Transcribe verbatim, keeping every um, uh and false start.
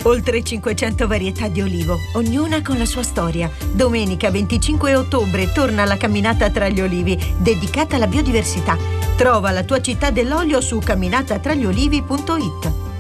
Oltre cinquecento varietà di olivo, ognuna con la sua storia. Domenica venticinque ottobre torna la camminata tra gli olivi, dedicata alla biodiversità. Trova la tua città dell'olio su camminatatragliolivi punto it.